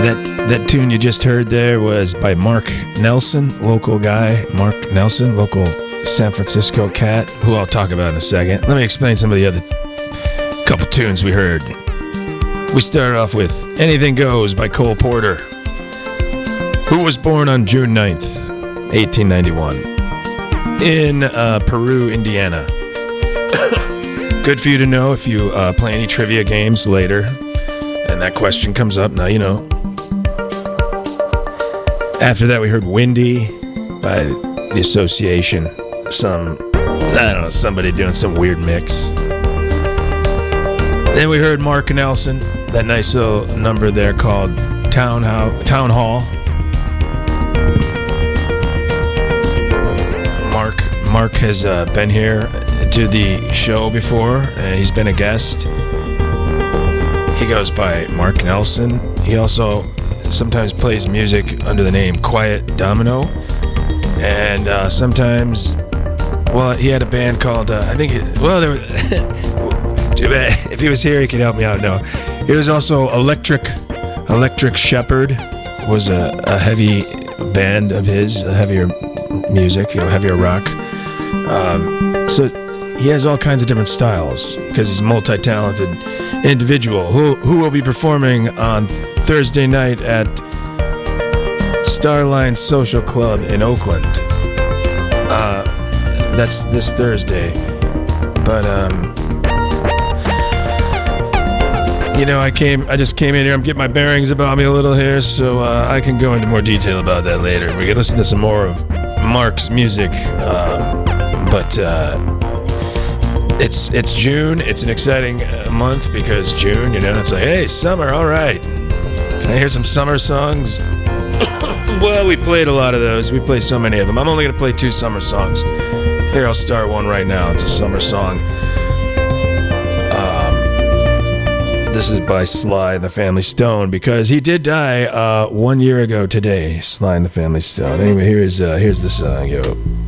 That tune you just heard there was by Mark Nelson, local guy. Mark Nelson, local San Francisco cat, who I'll talk about in a second. Let me explain some of the other couple tunes we heard. We started off with Anything Goes by Cole Porter, who was born on June 9th, 1891, in Peru, Indiana. Good for you to know if you play any trivia games later, and that question comes up, now you know. After that, we heard Windy by The Association. Somebody doing some weird mix. Then we heard Mark Nelson, that nice little number there called Town Hall. Mark has been here to the show before, and he's been a guest. He goes by Mark Nelson. He also sometimes plays music under the name Quiet Domino, and sometimes, well, he had a band called if he was here he could help me out. No, it was also Electric Shepherd was a heavy band of his, heavier music, heavier rock. So he has all kinds of different styles because he's a multi-talented individual who will be performing on Thursday night at Starline Social Club in Oakland. That's this Thursday. But I just came in here. I'm getting my bearings about me a little here, so I can go into more detail about that later. We can listen to some more of Mark's music, but it's June. It's an exciting month because June, it's like, hey, summer, all right. Can I hear some summer songs? Well, we played a lot of those. We play so many of them. I'm only going to play 2 summer songs. Here, I'll start one right now. It's a summer song. This is by Sly and the Family Stone, because he did die 1 year ago today, Sly and the Family Stone. Anyway, here's the song, yo.